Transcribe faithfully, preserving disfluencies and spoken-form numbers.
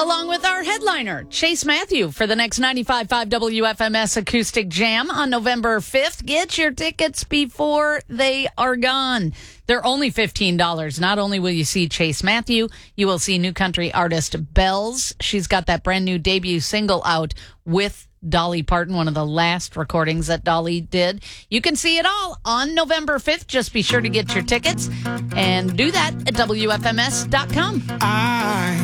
along with our headliner, Chase Matthew, for the next ninety-five point five W F M S Acoustic Jam on November fifth. Get your tickets before they are gone. They're only fifteen dollars. Not only will you see Chase Matthew, you will see new country artist Bells. She's got that brand new debut single out with Dolly Parton, one of the last recordings that Dolly did. You can see it all on November fifth. Just be sure to get your tickets and do that at W F M S dot com. I